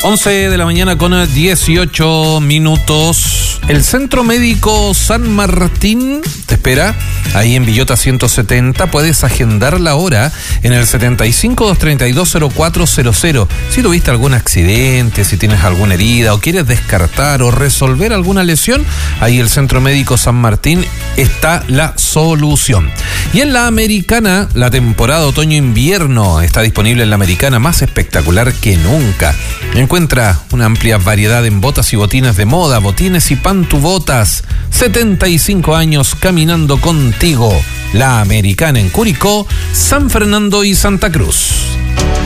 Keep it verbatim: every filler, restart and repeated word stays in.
once de la mañana con dieciocho minutos. El Centro Médico San Martín te espera ahí en Villota ciento setenta. Puedes agendar la hora en el setenta y cinco, doscientos treinta y dos, cero cuatro cero cero. Si tuviste algún accidente, si tienes alguna herida o quieres descartar o resolver alguna lesión, ahí el Centro Médico San Martín está la solución. Y en la Americana, la temporada otoño-invierno está disponible en la Americana, más espectacular que nunca. Encuentra una amplia variedad en botas y botines de moda, botines y pantubotas. setenta y cinco años caminando contigo. La Americana en Curicó, San Fernando y Santa Cruz.